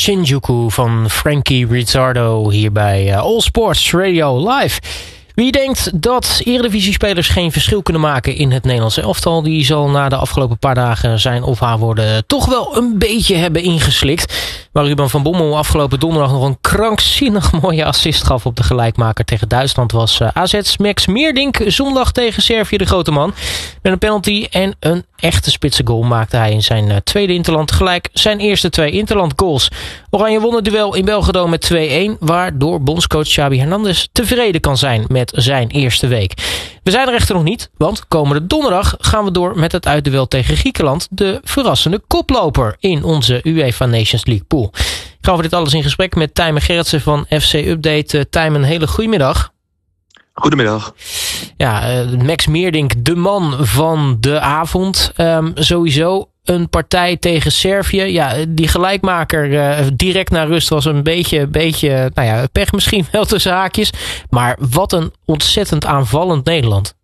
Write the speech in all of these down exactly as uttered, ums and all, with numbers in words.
Shinjuku van Frankie Rizzardo hier bij uh, All Sports Radio Live. Wie denkt dat Eredivisie-spelers geen verschil kunnen maken in het Nederlandse elftal, die zal na de afgelopen paar dagen zijn of haar woorden toch wel een beetje hebben ingeslikt. Waar Ruben van Bommel afgelopen donderdag nog een krankzinnig mooie assist gaf op de gelijkmaker tegen Duitsland, was uh, A Z's Max Meerdink zondag tegen Servië de grote man. Met een penalty en een echte spitse goal maakte hij in zijn uh, tweede interland gelijk zijn eerste twee interland goals. Oranje won het duel in Belgrado met twee-een, waardoor bondscoach Xabi Hernandez tevreden kan zijn met zijn eerste week. We zijn er echter nog niet, want komende donderdag gaan we door met het uitduel tegen Griekenland, de verrassende koploper in onze UEFA Nations League pool. Ik ga over dit alles in gesprek met Tijmen Gerritsen van F C Update. Uh, Tijmen, een hele goede middag. Goedemiddag. Ja, uh, Max Meerdink, de man van de avond. Um, sowieso een partij tegen Servië. Ja, die gelijkmaker uh, direct na rust was een beetje, beetje nou ja, pech misschien wel tussen haakjes. Maar wat een ontzettend aanvallend Nederland.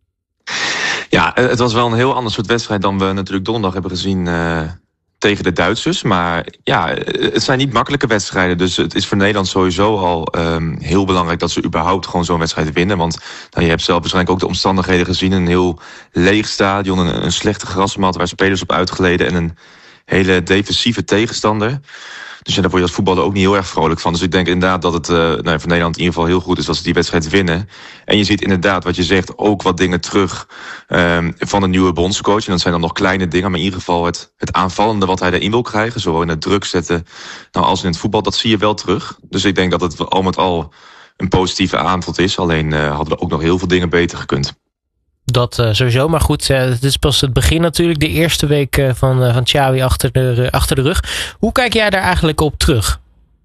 Ja, het was wel een heel ander soort wedstrijd dan we natuurlijk donderdag hebben gezien uh, tegen de Duitsers. Maar ja, het zijn niet makkelijke wedstrijden. Dus het is voor Nederland sowieso al um, heel belangrijk dat ze überhaupt gewoon zo'n wedstrijd winnen. Want nou, je hebt zelf waarschijnlijk ook de omstandigheden gezien. Een heel leeg stadion, een, een slechte grasmat waar spelers op uitgeleden en een hele defensieve tegenstander. Dus ja, daar word je als voetballer ook niet heel erg vrolijk van. Dus ik denk inderdaad dat het uh, nou, voor Nederland in ieder geval heel goed is dat ze die wedstrijd winnen. En je ziet inderdaad, wat je zegt, ook wat dingen terug um, van de nieuwe bondscoach. En dat zijn dan nog kleine dingen, maar in ieder geval het, het aanvallende wat hij erin wil krijgen. Zowel in het druk zetten nou, als in het voetbal, dat zie je wel terug. Dus ik denk dat het al met al een positieve avond is. Alleen uh, hadden er ook nog heel veel dingen beter gekund. Dat uh, sowieso, maar goed, uh, het is pas het begin natuurlijk. De eerste week uh, van, uh, van Xabi achter de, uh, achter de rug. Hoe kijk jij daar eigenlijk op terug?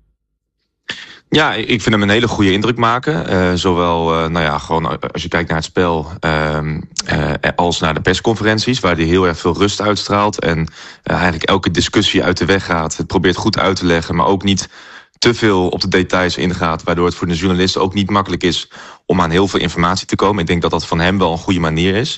Ja, ik vind hem een hele goede indruk maken. Uh, zowel, uh, nou ja, gewoon als je kijkt naar het spel, uh, uh, als naar de persconferenties, waar hij heel erg veel rust uitstraalt en uh, eigenlijk elke discussie uit de weg gaat. Het probeert goed uit te leggen, maar ook niet te veel op de details ingaat, waardoor het voor de journalisten ook niet makkelijk is om aan heel veel informatie te komen. Ik denk dat dat van hem wel een goede manier is.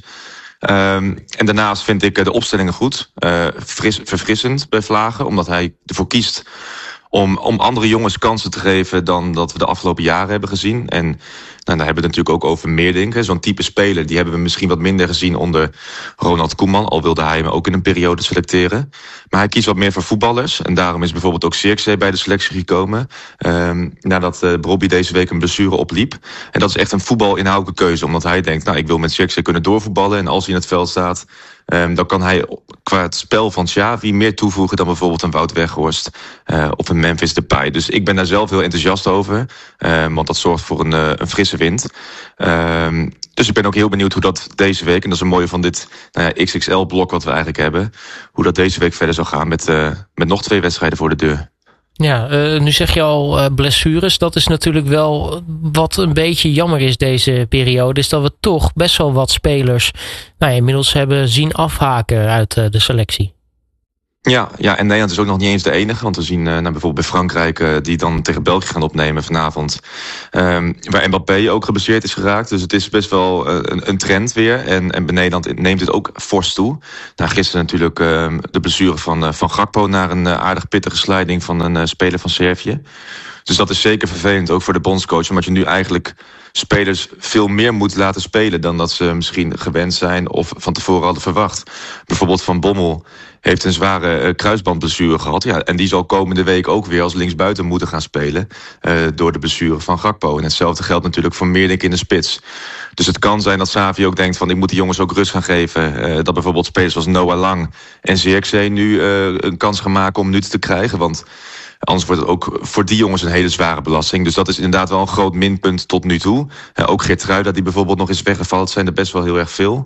Um, en daarnaast vind ik de opstellingen goed. Uh, fris, verfrissend bij Vlagen, omdat hij ervoor kiest om, om andere jongens kansen te geven dan dat we de afgelopen jaren hebben gezien. En nou, daar hebben we het natuurlijk ook over Meerdink. Zo'n type speler, die hebben we misschien wat minder gezien onder Ronald Koeman. Al wilde hij hem ook in een periode selecteren. Maar hij kiest wat meer voor voetballers. En daarom is bijvoorbeeld ook Zirkzee bij de selectie gekomen. Um, nadat uh, Robbie deze week een blessure opliep. En dat is echt een voetbalinhoudelijke keuze. Omdat hij denkt, nou, ik wil met Zirkzee kunnen doorvoetballen. En als hij in het veld staat, um, dan kan hij qua het spel van Xavi meer toevoegen dan bijvoorbeeld een Wout Weghorst uh, of een Memphis Depay. Dus ik ben daar zelf heel enthousiast over. Um, want dat zorgt voor een, uh, een frisse wind. Um, dus ik ben ook heel benieuwd hoe dat deze week, en dat is een mooie van dit nou ja, X X L-blok wat we eigenlijk hebben, hoe dat deze week verder zal gaan met, uh, met nog twee wedstrijden voor de deur. Ja, uh, nu zeg je al uh, blessures. Dat is natuurlijk wel wat een beetje jammer is deze periode. Is dat we toch best wel wat spelers nou ja, inmiddels hebben zien afhaken uit uh, de selectie. Ja, ja, en Nederland is ook nog niet eens de enige. Want we zien uh, nou, bijvoorbeeld bij Frankrijk uh, die dan tegen België gaan opnemen vanavond. Um, waar Mbappé ook geblesseerd is geraakt. Dus het is best wel uh, een, een trend weer. En, en bij Nederland neemt het ook fors toe. Nou, gisteren natuurlijk uh, de blessure van, uh, van Gakpo naar een uh, aardig pittige sliding van een uh, speler van Servië. Dus dat is zeker vervelend, ook voor de bondscoach. Omdat je nu eigenlijk spelers veel meer moet laten spelen dan dat ze misschien gewend zijn of van tevoren hadden verwacht. Bijvoorbeeld Van Bommel heeft een zware uh, kruisbandblessure gehad. Ja, en die zal komende week ook weer als linksbuiten moeten gaan spelen uh, door de blessure van Gakpo. En hetzelfde geldt natuurlijk voor Meerdink in de spits. Dus het kan zijn dat Xavi ook denkt van ik moet die jongens ook rust gaan geven. Uh, dat bijvoorbeeld spelers als Noah Lang en Zirkzee nu uh, een kans gaan maken om minuten te krijgen. Want anders wordt het ook voor die jongens een hele zware belasting. Dus dat is inderdaad wel een groot minpunt tot nu toe. Uh, ook Geertruida die bijvoorbeeld nog is weggevallen. Het zijn er best wel heel erg veel.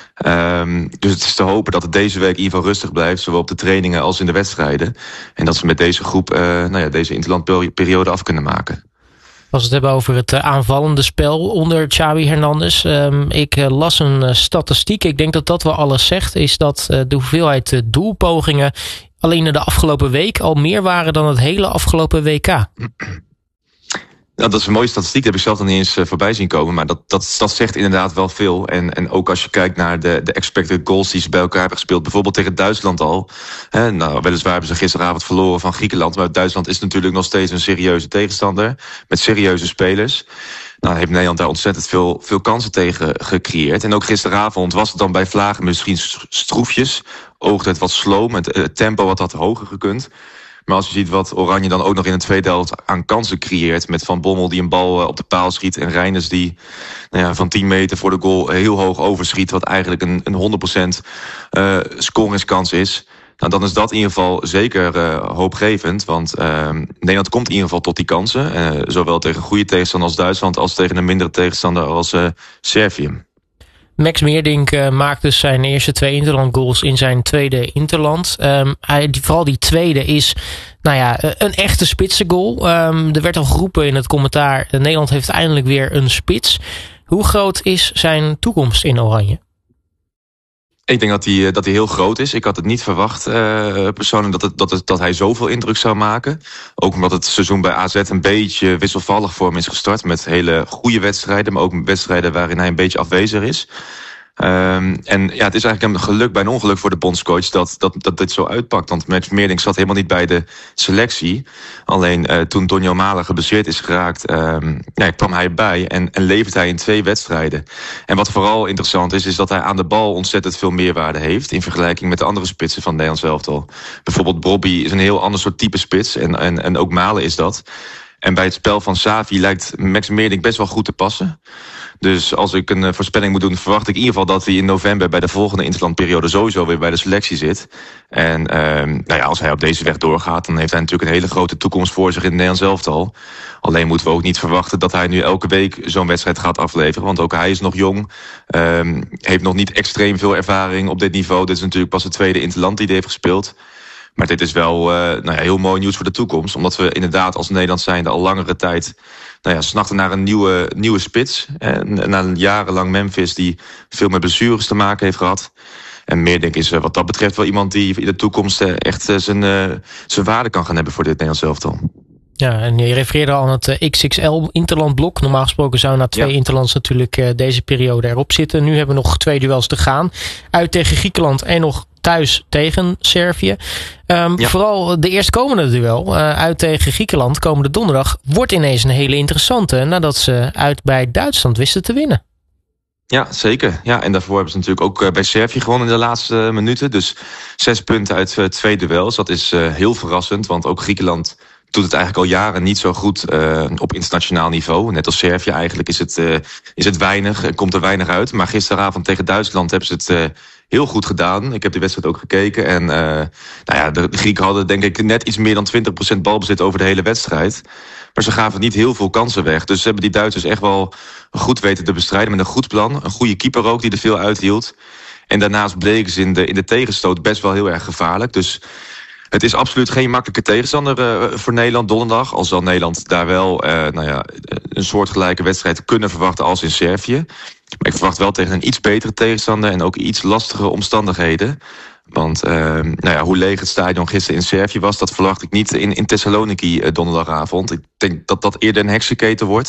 Um, dus het is te hopen dat het deze week in ieder geval rustig blijft. Zowel op de trainingen als in de wedstrijden. En dat ze met deze groep uh, nou ja, deze interlandperiode af kunnen maken. Als we het hebben over het aanvallende spel onder Xabi Hernandez. Um, ik uh, las een uh, statistiek. Ik denk dat dat wel alles zegt. Is dat uh, de hoeveelheid uh, doelpogingen alleen in de afgelopen week al meer waren dan het hele afgelopen W K. Nou, dat is een mooie statistiek, dat heb ik zelf nog niet eens uh, voorbij zien komen. Maar dat, dat, dat zegt inderdaad wel veel. En, en ook als je kijkt naar de, de expected goals die ze bij elkaar hebben gespeeld. Bijvoorbeeld tegen Duitsland al. Hè, nou, weliswaar hebben ze gisteravond verloren van Griekenland. Maar Duitsland is natuurlijk nog steeds een serieuze tegenstander. Met serieuze spelers. Nou, heeft Nederland daar ontzettend veel, veel kansen tegen gecreëerd. En ook gisteravond was het dan bij Vlagen misschien stroefjes. Oogde het wat sloom, het, het tempo wat had hoger gekund. Maar als je ziet wat Oranje dan ook nog in de tweede helft aan kansen creëert. Met Van Bommel die een bal op de paal schiet. En Reijnders die nou ja, van tien meter voor de goal heel hoog overschiet. Wat eigenlijk een, een honderd procent uh, scoringskans is. Nou, dan is dat in ieder geval zeker uh, hoopgevend. Want uh, Nederland komt in ieder geval tot die kansen. Uh, zowel tegen een goede tegenstander als Duitsland. Als tegen een mindere tegenstander als uh, Servië. Max Meerdink uh, maakt dus zijn eerste twee Interland goals in zijn tweede Interland. Um, hij, die, vooral die tweede is nou ja, een echte spitsengoal. Um, er werd al geroepen in het commentaar, Nederland heeft eindelijk weer een spits. Hoe groot is zijn toekomst in Oranje? Ik denk dat hij, dat hij heel groot is. Ik had het niet verwacht uh, persoonlijk dat, het, dat, het, dat hij zoveel indruk zou maken. Ook omdat het seizoen bij A Z een beetje wisselvallig voor hem is gestart. Met hele goede wedstrijden, maar ook wedstrijden waarin hij een beetje afwezig is. Um, en ja, het is eigenlijk een geluk bij een ongeluk voor de bondscoach dat, dat, dat dit zo uitpakt. Want Max Meerdink zat helemaal niet bij de selectie. Alleen uh, toen Donny Malen geblesseerd is geraakt, um, ja, kwam hij erbij en, en levert hij in twee wedstrijden. En wat vooral interessant is, is dat hij aan de bal ontzettend veel meerwaarde heeft in vergelijking met de andere spitsen van het Nederlands elftal. Bijvoorbeeld Bobby is een heel ander soort type spits en, en, en ook Malen is dat. En bij het spel van Xavi lijkt Max Meerdink best wel goed te passen. Dus als ik een voorspelling moet doen, verwacht ik in ieder geval dat hij in november bij de volgende interlandperiode sowieso weer bij de selectie zit. En uh, nou ja, als hij op deze weg doorgaat, dan heeft hij natuurlijk een hele grote toekomst voor zich in het Nederlands elftal. Alleen moeten we ook niet verwachten dat hij nu elke week zo'n wedstrijd gaat afleveren. Want ook hij is nog jong, um, heeft nog niet extreem veel ervaring op dit niveau. Dit is natuurlijk pas de tweede interland die hij heeft gespeeld. Maar dit is wel uh, nou ja, heel mooi nieuws voor de toekomst. Omdat we inderdaad als Nederland zijnde al langere tijd nou ja, snachten naar een nieuwe, nieuwe spits. En na een jarenlang Memphis die veel met blessures te maken heeft gehad. En Meerdink is uh, wat dat betreft wel iemand die in de toekomst uh, echt uh, zijn, uh, zijn waarde kan gaan hebben voor dit Nederlands elftal. Ja, en je refereerde al aan het uh, X X L interlandblok. Normaal gesproken zou na twee ja. interlands natuurlijk uh, deze periode erop zitten. Nu hebben we nog twee duels te gaan. Uit tegen Griekenland en nog thuis tegen Servië. Um, ja. Vooral de eerstkomende duel uh, uit tegen Griekenland komende donderdag wordt ineens een hele interessante nadat ze uit bij Duitsland wisten te winnen. Ja, zeker. Ja, en daarvoor hebben ze natuurlijk ook uh, bij Servië gewonnen in de laatste uh, minuten. Dus zes punten uit uh, twee duels. Dat is uh, heel verrassend, want ook Griekenland doet het eigenlijk al jaren niet zo goed uh, op internationaal niveau. Net als Servië eigenlijk is het, uh, is het weinig, komt er weinig uit. Maar gisteravond tegen Duitsland hebben ze het uh, heel goed gedaan. Ik heb de wedstrijd ook gekeken. En uh, nou ja, de Grieken hadden denk ik net iets meer dan twintig procent balbezit over de hele wedstrijd. Maar ze gaven niet heel veel kansen weg. Dus ze hebben die Duitsers echt wel goed weten te bestrijden met een goed plan. Een goede keeper ook die er veel uithield. En daarnaast bleken ze in de, in de tegenstoot best wel heel erg gevaarlijk. Dus het is absoluut geen makkelijke tegenstander uh, voor Nederland donderdag. Al zal Nederland daar wel uh, nou ja, een soortgelijke wedstrijd kunnen verwachten als in Servië. Maar ik verwacht wel tegen een iets betere tegenstander en ook iets lastigere omstandigheden. Want uh, nou ja, hoe leeg het stadion gisteren in Servië was, dat verwacht ik niet in, in Thessaloniki uh, donderdagavond. Ik denk dat dat eerder een heksenketen wordt.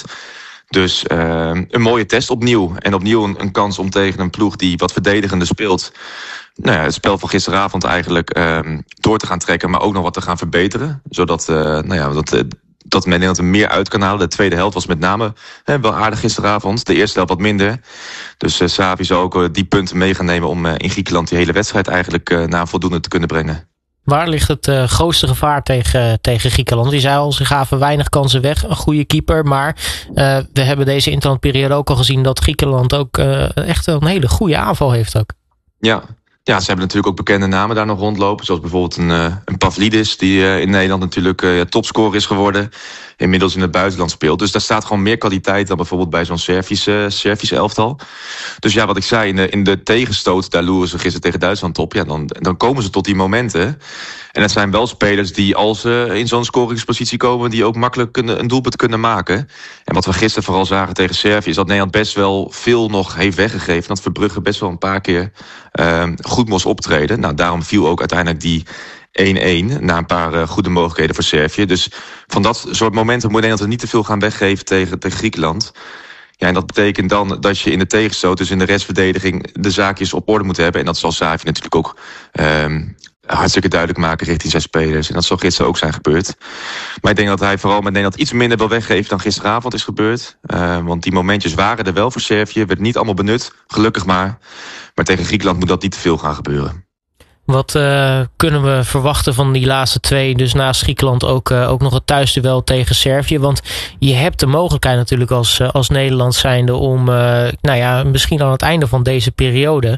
Dus uh, een mooie test opnieuw. En opnieuw een, een kans om tegen een ploeg die wat verdedigender speelt, nou ja, het spel van gisteravond eigenlijk uh, door te gaan trekken, maar ook nog wat te gaan verbeteren. Zodat, uh, nou ja, dat, uh, dat men Nederland er meer uit kan halen. De tweede helft was met name hè, wel aardig gisteravond. De eerste helft wat minder. Dus uh, Xavi zou ook uh, die punten mee gaan nemen om uh, in Griekenland die hele wedstrijd eigenlijk uh, naar voldoende te kunnen brengen. Waar ligt het uh, grootste gevaar tegen, tegen Griekenland? Die zei al, ze gaven weinig kansen weg. Een goede keeper, maar uh, we hebben deze interlandperiode ook al gezien dat Griekenland ook uh, echt een hele goede aanval heeft ook. Ja. Ja, ze hebben natuurlijk ook bekende namen daar nog rondlopen. Zoals bijvoorbeeld een, uh, een Pavlidis, die uh, in Nederland natuurlijk uh, topscorer is geworden. Inmiddels in het buitenland speelt. Dus daar staat gewoon meer kwaliteit dan bijvoorbeeld bij zo'n Servische, Servische elftal. Dus ja, wat ik zei, in de, in de tegenstoot, daar loeren ze gisteren tegen Duitsland op. Ja, dan, dan komen ze tot die momenten. En het zijn wel spelers die, als ze in zo'n scoringspositie komen, die ook makkelijk kunnen, een doelpunt kunnen maken. En wat we gisteren vooral zagen tegen Servië, is dat Nederland best wel veel nog heeft weggegeven. Dat Verbrugge best wel een paar keer uh, goed moest optreden. Nou, daarom viel ook uiteindelijk die één-één. Na een paar uh, goede mogelijkheden voor Servië. Dus van dat soort momenten moet Nederland er niet te veel gaan weggeven tegen, tegen Griekenland. Ja, en dat betekent dan dat je in de tegenstoot, dus in de restverdediging, de zaakjes op orde moet hebben. En dat zal Xavi natuurlijk ook um, hartstikke duidelijk maken richting zijn spelers. En dat zal gisteren ook zijn gebeurd. Maar ik denk dat hij vooral met Nederland iets minder wil weggeven dan gisteravond is gebeurd. Uh, want die momentjes waren er wel voor Servië. Werd niet allemaal benut, gelukkig maar. Maar tegen Griekenland moet dat niet te veel gaan gebeuren. Wat uh, kunnen we verwachten van die laatste twee? Dus naast Griekenland ook, uh, ook nog het thuisduel tegen Servië. Want je hebt de mogelijkheid natuurlijk als, uh, als Nederland zijnde om, uh, nou ja, misschien aan het einde van deze periode,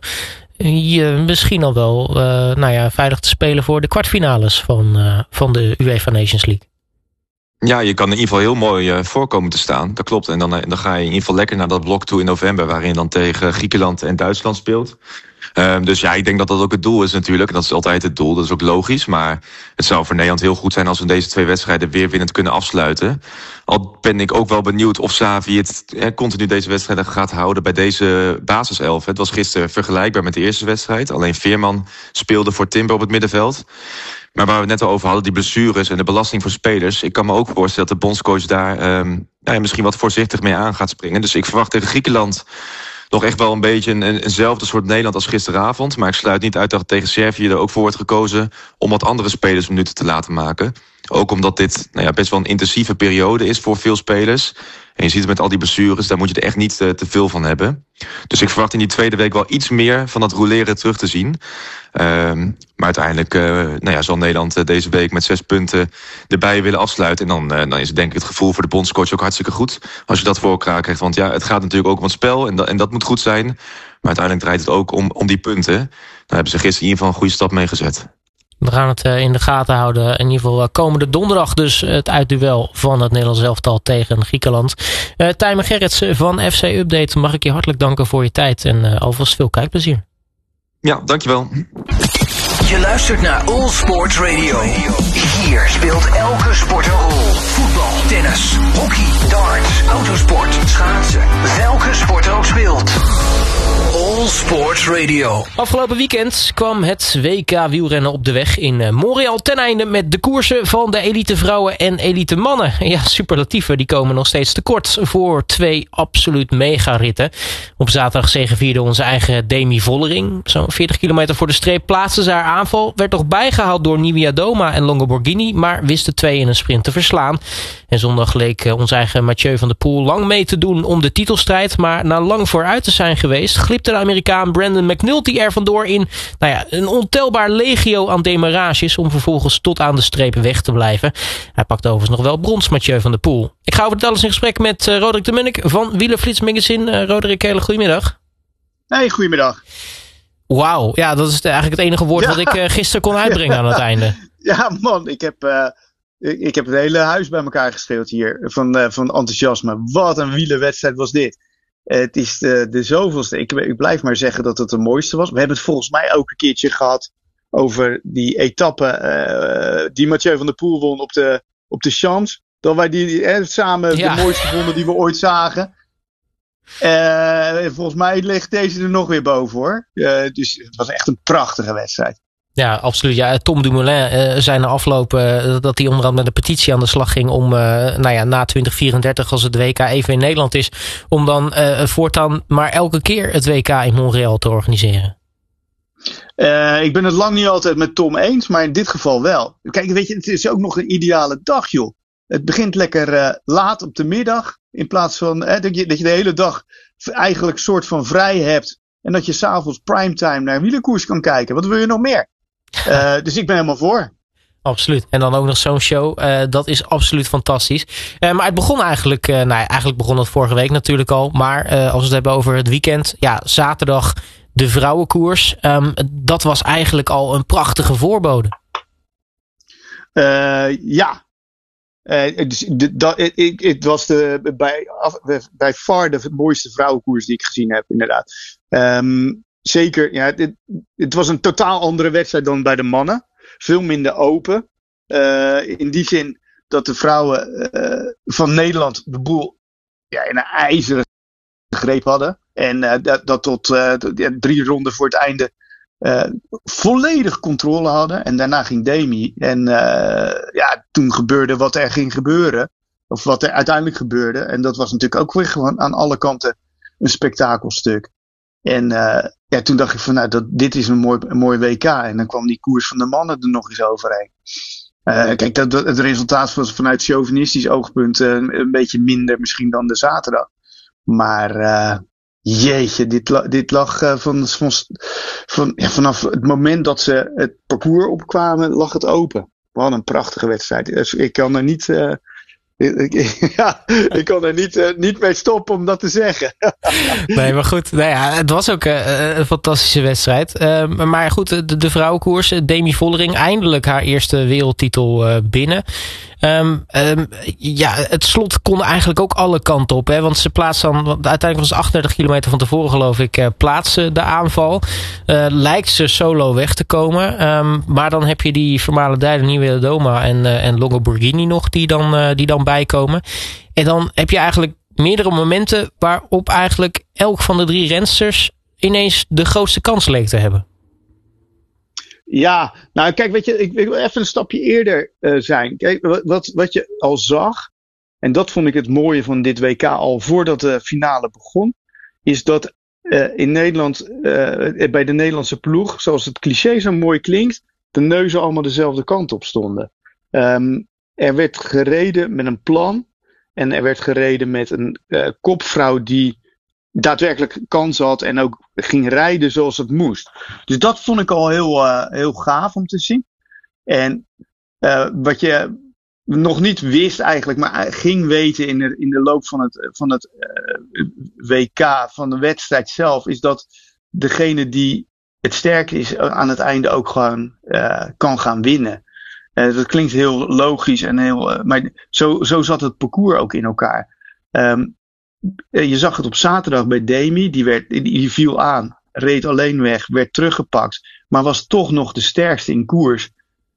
je misschien al wel, uh, nou ja, veilig te spelen voor de kwartfinales van, uh, van de UEFA Nations League. Ja, je kan in ieder geval heel mooi uh, voorkomen te staan. Dat klopt. En dan, dan ga je in ieder geval lekker naar dat blok toe in november, waarin je dan tegen Griekenland en Duitsland speelt. Um, dus ja, ik denk dat dat ook het doel is natuurlijk. En dat is altijd het doel, dat is ook logisch. Maar het zou voor Nederland heel goed zijn als we deze twee wedstrijden weer winnend kunnen afsluiten. Al ben ik ook wel benieuwd of Xavi het eh, continu deze wedstrijden gaat houden bij deze basiself. Het was gisteren vergelijkbaar met de eerste wedstrijd. Alleen Veerman speelde voor Timber op het middenveld. Maar waar we het net al over hadden, die blessures en de belasting voor spelers. Ik kan me ook voorstellen dat de bondscoach daar um, nou ja, misschien wat voorzichtig mee aan gaat springen. Dus ik verwacht tegen Griekenland nog echt wel een beetje een, een, eenzelfde soort Nederland als gisteravond. Maar ik sluit niet uit dat tegen Servië er ook voor wordt gekozen om wat andere spelers minuten te laten maken. Ook omdat dit nou ja, best wel een intensieve periode is voor veel spelers. En je ziet het met al die blessures, daar moet je er echt niet uh, te veel van hebben. Dus ik verwacht in die tweede week wel iets meer van dat roleren terug te zien. Um, maar uiteindelijk uh, nou ja, zal Nederland uh, deze week met zes punten erbij willen afsluiten. En dan, uh, dan is het denk ik het gevoel voor de bondscoach ook hartstikke goed als je dat voor elkaar krijgt. Want ja, het gaat natuurlijk ook om het spel en, da- en dat moet goed zijn. Maar uiteindelijk draait het ook om, om die punten. Daar hebben ze gisteren in ieder geval een goede stap mee gezet. We gaan het in de gaten houden. In ieder geval komende donderdag dus het uitduel van het Nederlands elftal tegen Griekenland. Uh, Tijmen Gerrits van F C Update, mag ik je hartelijk danken voor je tijd en uh, alvast veel kijkplezier. Ja, dankjewel. Je luistert naar All Sports Radio. Hier speelt elke sport een rol. Voetbal, tennis, hockey, darts, autosport, schaatsen. Welke sport ook speelt. All Sports Radio. Afgelopen weekend kwam het W K wielrennen op de weg in Montreal ten einde met de koersen van de elite vrouwen en elite mannen. Ja, superlatieven die komen nog steeds tekort voor twee absoluut megaritten. Op zaterdag zegevierde onze eigen Demi Vollering. Zo'n veertig kilometer voor de streep plaatste ze haar aanval. Werd toch bijgehaald door Nivea Doma en Longo Borghini, maar wist de twee in een sprint te verslaan. En zondag leek onze eigen Mathieu van der Poel lang mee te doen om de titelstrijd, maar na lang vooruit te zijn geweest, glipte de Amerikaan Brandon McNulty er vandoor in nou ja, een ontelbaar legio aan demarages om vervolgens tot aan de streep weg te blijven. Hij pakt overigens nog wel brons, Mathieu van der Poel. Ik ga over het alles in gesprek met uh, Roderick de Munnik van Wielerflits Magazine. Uh, Roderick, hele goedemiddag. Hey, goedemiddag. Wauw, ja, dat is eigenlijk het enige woord ja. wat ik uh, gisteren kon uitbrengen ja. aan het einde. Ja, man, ik heb, uh, ik, ik heb het hele huis bij elkaar geschreeuwd hier van, uh, van enthousiasme. Wat een wielerwedstrijd was dit. Uh, het is de, de zoveelste. Ik, ik blijf maar zeggen dat het de mooiste was. We hebben het volgens mij ook een keertje gehad over die etappe uh, die Mathieu van der Poel won op de, op de Champs. Dat wij die eh, samen ja. de mooiste vonden die we ooit zagen. Uh, volgens mij ligt deze er nog weer boven hoor. Uh, dus het was echt een prachtige wedstrijd. Ja, absoluut. Ja, Tom Dumoulin uh, zei na afloop uh, dat hij onderhand met een petitie aan de slag ging om uh, nou ja, na twintig vierenthertig als het W K even in Nederland is, om dan uh, voortaan maar elke keer het W K in Montreal te organiseren. Uh, ik ben het lang niet altijd met Tom eens, maar in dit geval wel. Kijk, weet je, het is ook nog een ideale dag, joh. Het begint lekker uh, laat op de middag, in plaats van uh, dat, je, dat je de hele dag eigenlijk een soort van vrij hebt en dat je s'avonds primetime naar een wielerkoers kan kijken. Wat wil je nog meer? Uh, dus ik ben helemaal voor. Absoluut. En dan ook nog zo'n show. Uh, dat is absoluut fantastisch. Uh, maar het begon eigenlijk... Uh, nou ja, eigenlijk begon het vorige week natuurlijk al. Maar uh, als we het hebben over het weekend. Ja, zaterdag de vrouwenkoers. Um, dat was eigenlijk al een prachtige voorbode. Uh, ja. Uh, dus de, dat, het, het was de, bij, af, bij far de mooiste vrouwenkoers die ik gezien heb, inderdaad. Um, Zeker, ja, het, het was een totaal andere wedstrijd dan bij de mannen. Veel minder open. Uh, in die zin dat de vrouwen uh, van Nederland de boel ja, in een ijzeren greep hadden. En uh, dat, dat tot uh, drie ronden voor het einde uh, volledig controle hadden. En daarna ging Demi. En uh, ja, toen gebeurde wat er ging gebeuren. Of wat er uiteindelijk gebeurde. En dat was natuurlijk ook weer gewoon aan alle kanten een spektakelstuk. En uh, ja, toen dacht ik van nou, dat, dit is een mooi, een mooi W K. En dan kwam die koers van de mannen er nog eens overheen. Uh, kijk, dat, dat, het resultaat was vanuit chauvinistisch oogpunt uh, een beetje minder misschien dan de zaterdag. Maar uh, jeetje, dit, la, dit lag uh, van, van, van, ja, vanaf het moment dat ze het parcours opkwamen, lag het open. Wat een prachtige wedstrijd. Dus ik kan er niet... Uh, Ik, ik, ja, ik kan er niet, uh, niet mee stoppen om dat te zeggen. Nee, maar goed. Nou ja, het was ook uh, een fantastische wedstrijd. Uh, maar goed, de, de vrouwenkoers. Demi Vollering eindelijk haar eerste wereldtitel uh, binnen. Um, um, ja, het slot kon eigenlijk ook alle kanten op. Hè, want ze plaatst dan, uiteindelijk was het achtendertig kilometer van tevoren geloof ik, uh, plaatsen de aanval. Uh, lijkt ze solo weg te komen. Um, maar dan heb je die Vermaledijde, Nieuwe Doma en, uh, en Longo Borghini nog die dan, uh, die dan bijkomen. En dan heb je eigenlijk meerdere momenten waarop eigenlijk elk van de drie rensters ineens de grootste kans leek te hebben. Ja, nou kijk, weet je, ik wil even een stapje eerder uh, zijn. Kijk, wat, wat je al zag, en dat vond ik het mooie van dit W K al voordat de finale begon, is dat uh, in Nederland, uh, bij de Nederlandse ploeg, zoals het cliché zo mooi klinkt, de neuzen allemaal dezelfde kant op stonden. Um, er werd gereden met een plan en er werd gereden met een uh, kopvrouw die daadwerkelijk kans had en ook ging rijden zoals het moest. Dus dat vond ik al heel, uh, heel gaaf om te zien. En uh, wat je nog niet wist eigenlijk, maar ging weten in de, in de loop van het, van het uh, W K, van de wedstrijd zelf, is dat degene die het sterker is aan het einde ook gewoon uh, kan gaan winnen. Uh, dat klinkt heel logisch en heel, uh, maar zo, zo zat het parcours ook in elkaar. Um, Je zag het op zaterdag bij Demi. Die, werd, die viel aan. Reed alleen weg. Werd teruggepakt. Maar was toch nog de sterkste in koers.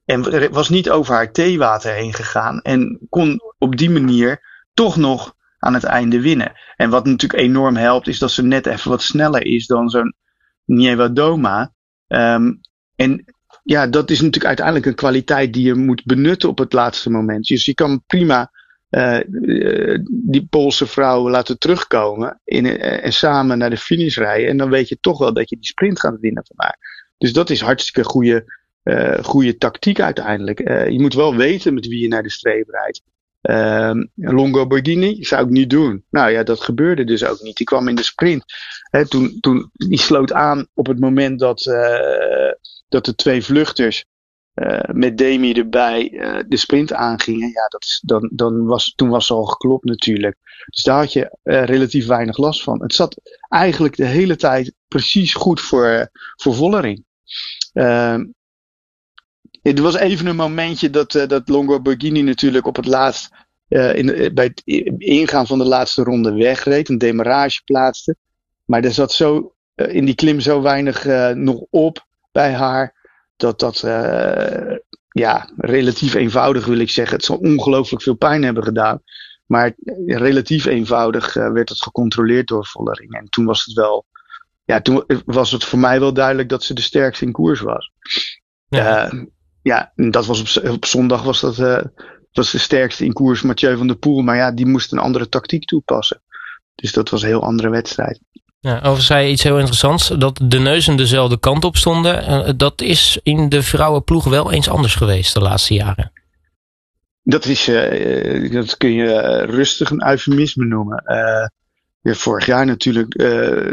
En was niet over haar theewater heen gegaan. En kon op die manier toch nog aan het einde winnen. En wat natuurlijk enorm helpt. Is dat ze net even wat sneller is dan zo'n Nieuwe Doma. Um, en ja, dat is natuurlijk uiteindelijk een kwaliteit die je moet benutten op het laatste moment. Dus je kan prima... Uh, uh, die Poolse vrouw laten terugkomen in, uh, en samen naar de finish rijden. En dan weet je toch wel dat je die sprint gaat winnen van haar. Dus dat is hartstikke goede, uh, goede tactiek uiteindelijk. Uh, je moet wel weten met wie je naar de streep rijdt. Uh, Longo Borghini zou ik niet doen. Nou ja, dat gebeurde dus ook niet. Die kwam in de sprint. Hè, toen, toen, die sloot aan op het moment dat, uh, dat de twee vluchters Uh, met Demi erbij uh, de sprint aangingen, ja, dat is, dan, dan was, toen was ze al geklopt natuurlijk. Dus daar had je uh, relatief weinig last van. Het zat eigenlijk de hele tijd precies goed voor, uh, voor Vollering. Uh, er was even een momentje dat, uh, dat Longo Borghini natuurlijk op het laatst, uh, in, bij het ingaan van de laatste ronde wegreed, een demarrage plaatste. Maar er zat zo uh, in die klim zo weinig uh, nog op bij haar. Dat dat uh, ja, relatief eenvoudig wil ik zeggen. Het zal ongelooflijk veel pijn hebben gedaan. Maar relatief eenvoudig uh, werd het gecontroleerd door Vollering. En toen was het wel. Ja, toen was het voor mij wel duidelijk dat ze de sterkste in koers was. Ja, uh, ja dat was op, op zondag was dat uh, was de sterkste in koers, Mathieu van der Poel. Maar ja, die moest een andere tactiek toepassen. Dus dat was een heel andere wedstrijd. Ja, overigens zei je iets heel interessants, dat de neuzen dezelfde kant op stonden. Uh, dat is in de vrouwenploeg wel eens anders geweest de laatste jaren. Dat, is, uh, dat kun je uh, rustig een eufemisme noemen. Uh, ja, vorig jaar natuurlijk uh,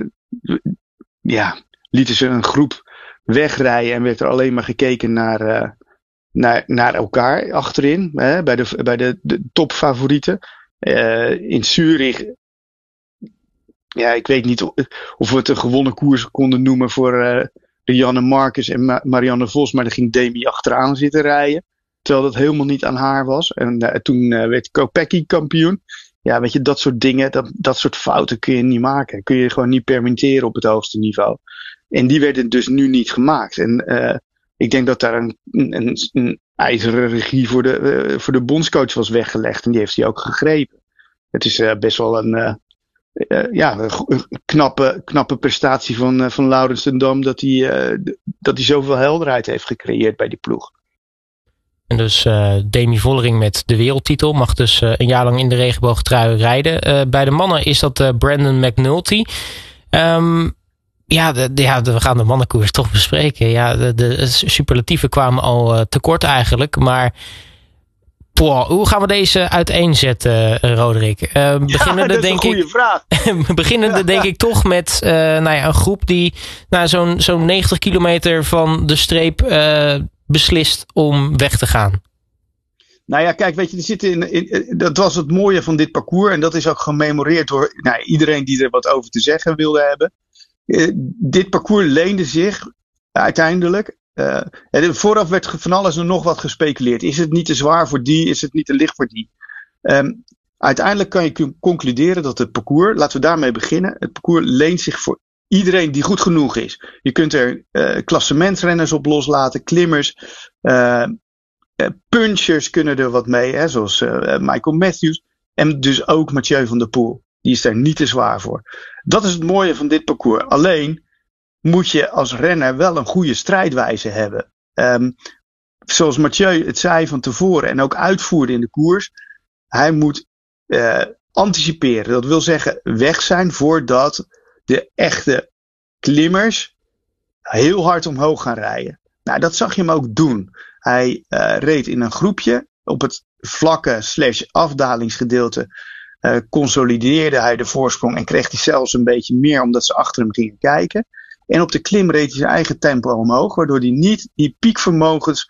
ja, lieten ze een groep wegrijden en werd er alleen maar gekeken naar, uh, naar, naar elkaar achterin. Hè, bij de, bij de, de topfavorieten. Uh, in Zurich... Ja, ik weet niet of we het een gewonnen koers konden noemen voor uh, Rianne Marcus en Ma- Marianne Vos. Maar dan ging Demi achteraan zitten rijden. Terwijl dat helemaal niet aan haar was. En uh, toen uh, werd Kopecky kampioen. Ja, weet je, dat soort dingen, dat, dat soort fouten kun je niet maken. Kun je gewoon niet permitteren op het hoogste niveau. En die werden dus nu niet gemaakt. En uh, ik denk dat daar een, een, een ijzeren regie voor de, uh, voor de bondscoach was weggelegd. En die heeft hij ook gegrepen. Het is uh, best wel een... Uh, uh, ja, een knappe, knappe prestatie van, uh, van Laurens ten Dam. Dat hij, uh, dat hij zoveel helderheid heeft gecreëerd bij die ploeg. En dus uh, Demi Vollering met de wereldtitel mag dus uh, een jaar lang in de regenboogtrui rijden. Uh, bij de mannen is dat uh, Brandon McNulty. Um, ja, de, de, ja, we gaan de mannenkoers toch bespreken. Ja, de, de superlatieven kwamen al uh, tekort eigenlijk. Maar boah, hoe gaan we deze uiteenzetten, uh, Roderick? Uh, beginnende, ja, dat is denk een goede ik, vraag. beginnende denk ik toch met uh, nou ja, een groep die nou, zo'n, zo'n negentig kilometer van de streep uh, beslist om weg te gaan. Nou ja, kijk, weet je, er zit in, in, dat was het mooie van dit parcours. En dat is ook gememoreerd door nou, iedereen die er wat over te zeggen wilde hebben. Uh, dit parcours leende zich uiteindelijk. Uh, vooraf werd van alles en nog wat gespeculeerd. Is het niet te zwaar voor die? Is het niet te licht voor die? Um, uiteindelijk kan je concluderen dat het parcours, laten we daarmee beginnen. Het parcours leent zich voor iedereen die goed genoeg is. Je kunt er uh, klassementsrenners op loslaten, klimmers, uh, uh, punchers kunnen er wat mee, hè, zoals uh, Michael Matthews. En dus ook Mathieu van der Poel. Die is daar niet te zwaar voor. Dat is het mooie van dit parcours. Alleen moet je als renner wel een goede strijdwijze hebben. Um, zoals Mathieu het zei van tevoren en ook uitvoerde in de koers. Hij moet uh, anticiperen. Dat wil zeggen weg zijn voordat de echte klimmers heel hard omhoog gaan rijden. Nou, dat zag je hem ook doen. Hij uh, reed in een groepje. Op het vlakke slash afdalingsgedeelte uh, consolideerde hij de voorsprong en kreeg hij zelfs een beetje meer omdat ze achter hem gingen kijken. En op de klim reed hij zijn eigen tempo omhoog, waardoor hij niet die piekvermogens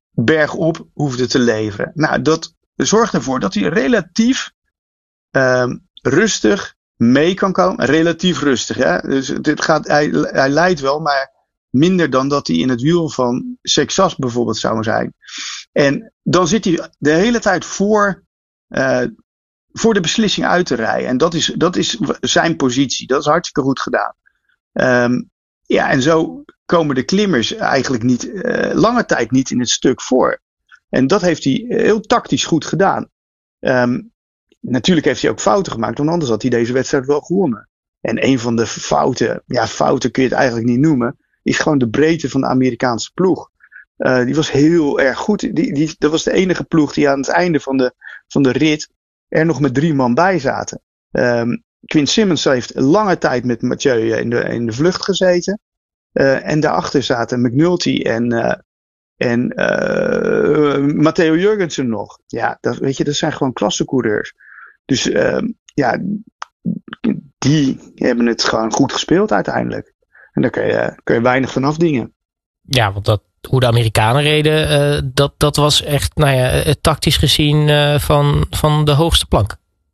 bergop hoefde te leveren. Nou, dat zorgt ervoor dat hij relatief uh, rustig mee kan komen. Relatief rustig, hè. Dus dit gaat, hij, hij leidt wel, maar minder dan dat hij in het wiel van Sexas bijvoorbeeld zou zijn. En dan zit hij de hele tijd voor, uh, voor de beslissing uit te rijden. En dat is, dat is zijn positie. Dat is hartstikke goed gedaan. Um, ja, en zo komen de klimmers eigenlijk niet, uh, lange tijd niet in het stuk voor. En dat heeft hij heel tactisch goed gedaan. Um, natuurlijk heeft hij ook fouten gemaakt, want anders had hij deze wedstrijd wel gewonnen. En een van de fouten, ja, fouten kun je het eigenlijk niet noemen, is gewoon de breedte van de Amerikaanse ploeg. Uh, die was heel erg goed. Die, die, dat was de enige ploeg die aan het einde van de, van de rit er nog met drie man bij zaten. Um, Quinn Simmons heeft lange tijd met Mathieu in de, in de vlucht gezeten. Uh, en daarachter zaten McNulty en, uh, en uh, Matteo Jurgensen nog. Ja, dat, weet je, dat zijn gewoon klassecoureurs. Dus uh, ja, die hebben het gewoon goed gespeeld uiteindelijk. En daar kun je, kun je weinig van afdingen. Ja, want dat, hoe de Amerikanen reden, uh, dat, dat was echt, nou ja, tactisch gezien uh, van, van de hoogste plank.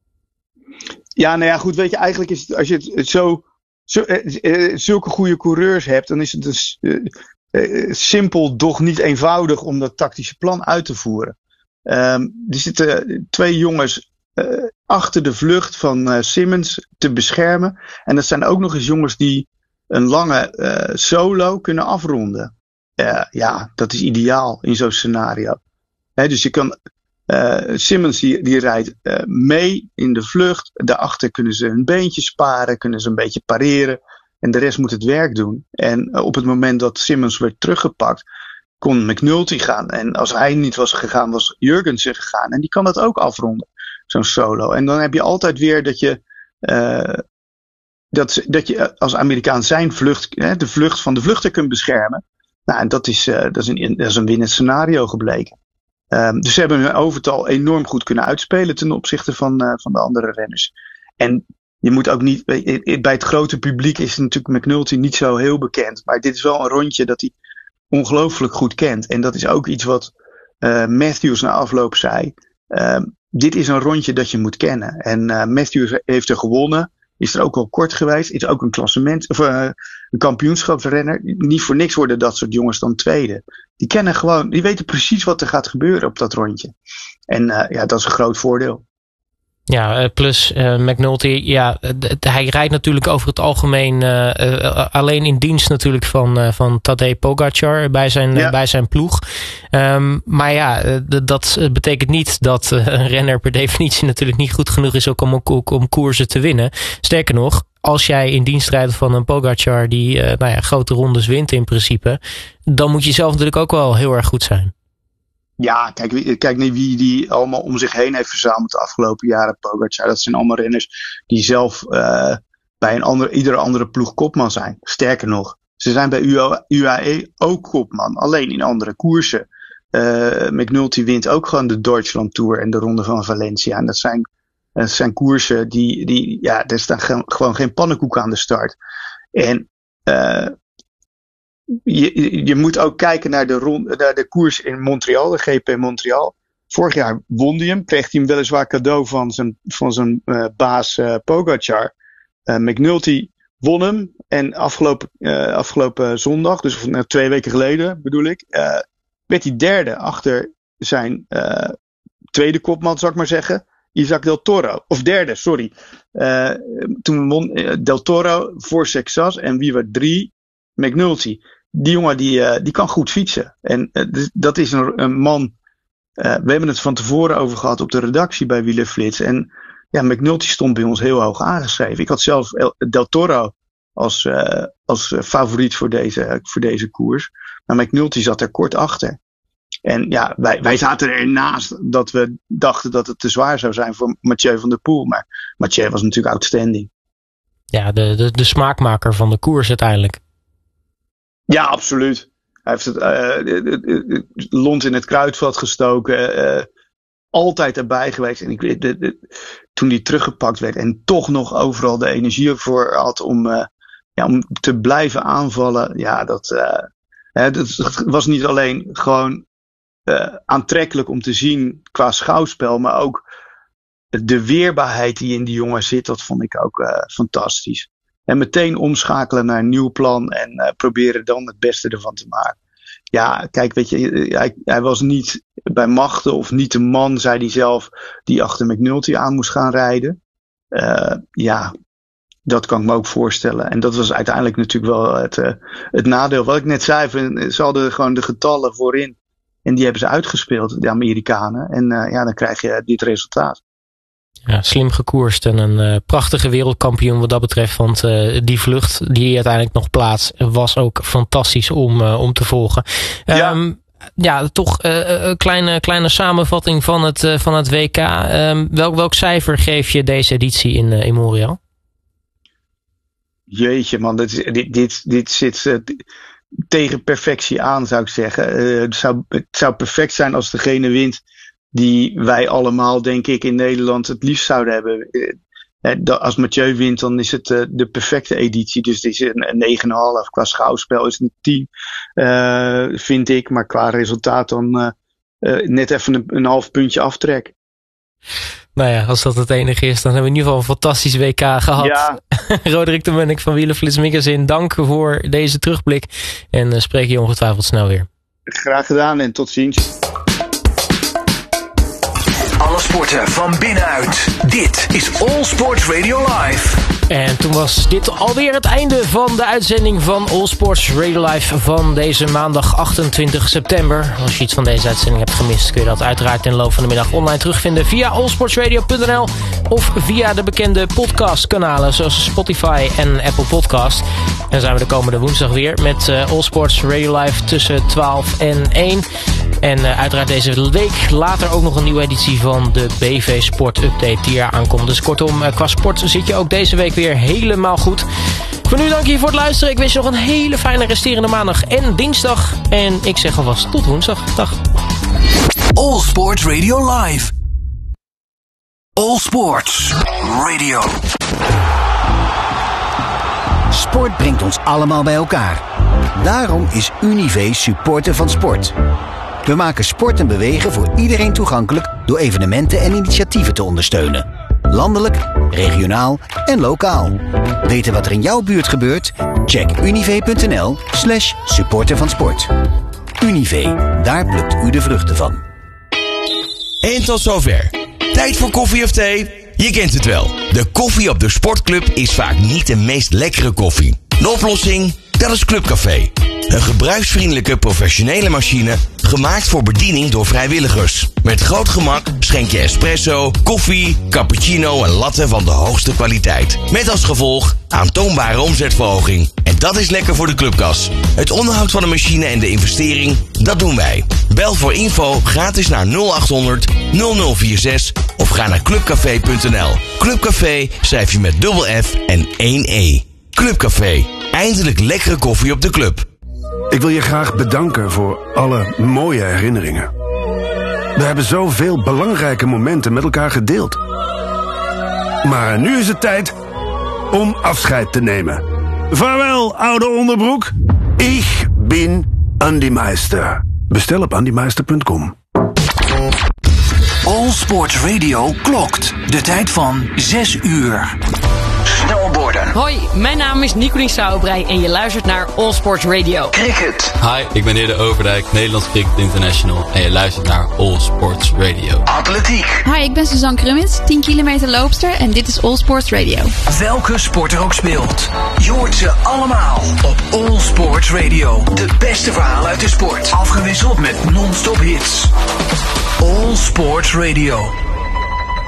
Ja, nou ja, goed, weet je, eigenlijk is het, als je het, het zo, zo uh, uh, zulke goede coureurs hebt, dan is het dus uh, uh, simpel, doch niet eenvoudig om dat tactische plan uit te voeren. Um, er zitten twee jongens uh, achter de vlucht van uh, Simmons te beschermen. En dat zijn ook nog eens jongens die een lange uh, solo kunnen afronden. Uh, ja, dat is ideaal in zo'n scenario. He, dus je kan Uh, Simmons die, die rijdt uh, mee in de vlucht. Daarachter kunnen ze hun beentjes sparen, kunnen ze een beetje pareren. En de rest moet het werk doen. En uh, op het moment dat Simmons werd teruggepakt, kon McNulty gaan. En als hij niet was gegaan, was Jurgensen gegaan. En die kan dat ook afronden, zo'n solo. En dan heb je altijd weer dat je, uh, dat, dat je als Amerikaan zijn vlucht, hè, de vlucht van de vluchter kunt beschermen. Nou, en dat is, uh, dat is een, dat is een winnend scenario gebleken. Um, dus ze hebben hun overtal enorm goed kunnen uitspelen ten opzichte van, uh, van de andere renners. En je moet ook niet, bij het grote publiek is natuurlijk McNulty niet zo heel bekend. Maar dit is wel een rondje dat hij ongelooflijk goed kent. En dat is ook iets wat uh, Matthews na afloop zei. Um, dit is een rondje dat je moet kennen. En uh, Matthews heeft er gewonnen. Is er ook wel kort geweest. Is ook een klassement, of uh, een kampioenschapsrenner. Niet voor niks worden dat soort jongens dan tweede. Die kennen gewoon, die weten precies wat er gaat gebeuren op dat rondje. En uh, ja, dat is een groot voordeel. Ja, plus uh, McNulty, ja, d- hij rijdt natuurlijk over het algemeen uh, uh, alleen in dienst natuurlijk van, uh, van Tadej Pogacar bij zijn, ja. uh, bij zijn ploeg. Um, maar ja, uh, d- dat betekent niet dat uh, een renner per definitie natuurlijk niet goed genoeg is ook om, om, om koersen te winnen. Sterker nog, als jij in dienst rijdt van een Pogacar die uh, nou ja, grote rondes wint in principe, dan moet je zelf natuurlijk ook wel heel erg goed zijn. Ja, kijk, kijk naar wie die allemaal om zich heen heeft verzameld de afgelopen jaren. Pogacar, dat zijn allemaal renners die zelf uh, bij een andere, iedere andere ploeg kopman zijn. Sterker nog, ze zijn bij U A E ook kopman, alleen in andere koersen. Uh, McNulty wint ook gewoon de Deutschland Tour en de Ronde van Valencia. En dat zijn, dat zijn koersen die, die ja, er staan ge- gewoon geen pannenkoek aan de start. En uh, Je, je moet ook kijken naar de, rond, naar de koers in Montreal, de G P Montreal. Vorig jaar won hij hem, kreeg hij hem weliswaar cadeau van zijn, van zijn uh, baas uh, Pogacar. Uh, McNulty won hem en afgelopen, uh, afgelopen zondag, dus uh, twee weken geleden bedoel ik, uh, werd hij derde achter zijn uh, tweede kopman, zou ik maar zeggen, Isaac Del Toro. Of derde, sorry. Uh, toen won uh, Del Toro voor Sexas en wie werd drie? McNulty. Die jongen die, uh, die kan goed fietsen. En uh, dus dat is een, een man. Uh, we hebben het van tevoren over gehad op de redactie bij Wielerflits. En ja, McNulty stond bij ons heel hoog aangeschreven. Ik had zelf Del Toro als, uh, als uh, favoriet voor deze, voor deze koers. Maar McNulty zat er kort achter. En ja, wij, wij zaten ernaast dat we dachten dat het te zwaar zou zijn voor Mathieu van der Poel. Maar Mathieu was natuurlijk outstanding. Ja, de, de, de smaakmaker van de koers uiteindelijk. Ja, absoluut. Hij heeft het uh, lont in het kruidvat gestoken. Uh, altijd erbij geweest. En ik weet, de, de, toen hij teruggepakt werd en toch nog overal de energie ervoor had om, uh, ja, om te blijven aanvallen. Ja, dat, uh, hè, dat was niet alleen gewoon uh, aantrekkelijk om te zien qua schouwspel, maar ook de weerbaarheid die in die jongen zit, dat vond ik ook uh, fantastisch. En meteen omschakelen naar een nieuw plan en uh, proberen dan het beste ervan te maken. Ja, kijk, weet je, hij, hij was niet bij machten of niet de man, zei hij zelf, die achter McNulty aan moest gaan rijden. Uh, ja, dat kan ik me ook voorstellen. En dat was uiteindelijk natuurlijk wel het, uh, het nadeel. Wat ik net zei, ze hadden gewoon de getallen voorin. En die hebben ze uitgespeeld, de Amerikanen. En uh, ja, dan krijg je dit resultaat. Ja, slim gekoerst en een uh, prachtige wereldkampioen wat dat betreft. Want uh, die vlucht die uiteindelijk nog plaats was ook fantastisch om, uh, om te volgen. Ja. Um, ja, toch uh, een kleine, kleine samenvatting van het, uh, van het W K. Um, welk, welk cijfer geef je deze editie in, uh, in Montreal? Jeetje man, dit, dit, dit, dit zit uh, tegen perfectie aan, zou ik zeggen. Uh, het, zou, het zou perfect zijn als degene wint die wij allemaal, denk ik, in Nederland het liefst zouden hebben. Als Mathieu wint, dan is het de perfecte editie. Dus het is een negen komma vijf. Qua schouwspel is het een tien, uh, vind ik. Maar qua resultaat dan uh, uh, net even een, een half puntje aftrek. Nou ja, als dat het enige is, dan hebben we in ieder geval een fantastisch W K gehad. Ja. Roderick de Munnik van Wielerflits Magazine, dank voor deze terugblik. En uh, spreek je ongetwijfeld snel weer. Graag gedaan en tot ziens. Alle sporten van binnenuit. Dit is All Sports Radio Live. En toen was dit alweer het einde van de uitzending van All Sports Radio Live van deze maandag achtentwintig september. Als je iets van deze uitzending hebt gemist, kun je dat uiteraard in de loop van de middag online terugvinden via allsportsradio punt n l of via de bekende podcastkanalen zoals Spotify en Apple Podcast. En dan zijn we de komende woensdag weer met uh, All Sports Radio Live tussen twaalf en één. En uh, uiteraard deze week later ook nog een nieuwe editie van de B V Sport Update die er aankomt. Dus kortom, uh, qua sport zit je ook deze week weer helemaal goed. Voor nu dank je voor het luisteren. Ik wens je nog een hele fijne resterende maandag en dinsdag. En ik zeg alvast tot woensdag. Dag. All Sports Radio Live. All Sports Radio. Sport brengt ons allemaal bij elkaar. Daarom is Univé supporter van sport. We maken sport en bewegen voor iedereen toegankelijk door evenementen en initiatieven te ondersteunen. Landelijk, regionaal en lokaal. Weten wat er in jouw buurt gebeurt? Check univé punt n l slash supporter van sport. Univé, daar plukt u de vruchten van. En tot zover. Tijd voor koffie of thee? Je kent het wel. De koffie op de sportclub is vaak niet de meest lekkere koffie. De oplossing? Dat is Clubcafé. Een gebruiksvriendelijke professionele machine gemaakt voor bediening door vrijwilligers. Met groot gemak schenk je espresso, koffie, cappuccino en latte van de hoogste kwaliteit. Met als gevolg aantoonbare omzetverhoging. En dat is lekker voor de clubkas. Het onderhoud van de machine en de investering, dat doen wij. Bel voor info gratis naar nul acht honderd nul nul vier zes of ga naar clubcafé punt n l. Clubcafé schrijf je met dubbel F en één E. Clubcafé. Eindelijk lekkere koffie op de club. Ik wil je graag bedanken voor alle mooie herinneringen. We hebben zoveel belangrijke momenten met elkaar gedeeld. Maar nu is het tijd om afscheid te nemen. Vaarwel, oude onderbroek. Ik ben Andy Meister. Bestel op andy meister punt com. All Sports Radio klokt. De tijd van zes uur. Snowboarden. Hoi, mijn naam is Nicolien Sauerbrei en je luistert naar All Sports Radio. Cricket. Hi, ik ben Heerde Overdijk, Nederlands Cricket International en je luistert naar All Sports Radio. Atletiek. Hi, ik ben Suzanne Krummins, tien kilometer loopster en dit is All Sports Radio. Welke sport er ook speelt, je hoort ze allemaal op All Sports Radio. De beste verhalen uit de sport, afgewisseld met non-stop hits. All Sports Radio.